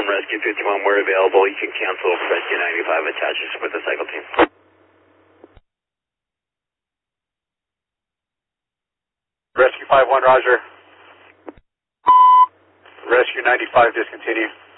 Rescue 51 where available. You can cancel Rescue 95 attaches with the cycle team. Rescue 51, roger. Rescue 95, discontinue.